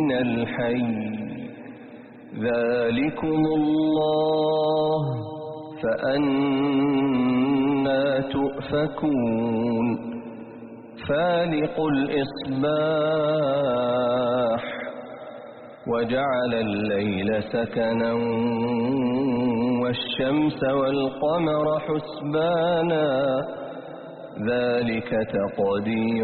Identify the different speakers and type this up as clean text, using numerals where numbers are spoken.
Speaker 1: الحي ذلكم الله فأنى تؤفكون فالق الإصباح وجعل الليل سكنا والشمس والقمر حسبانا ذلك تقدير